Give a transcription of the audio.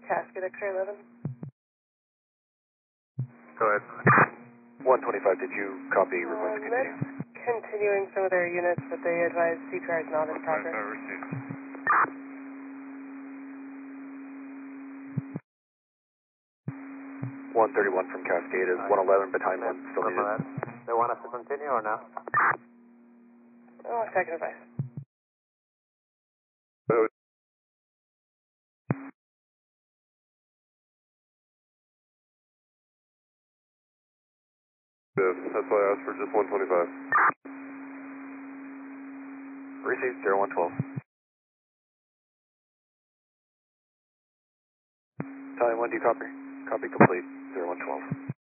Casket X-ray 11. Go ahead. 125, did you copy request to continue? Continuing some of their units, but they advise CPR is not in progress. 131 from Cascade is 111, battalion 1 still needed. They want us to continue or no? Oh, second advice. That's why I asked for just 125. Received 0112. Battalion 1, do you copy? Copy complete 0112.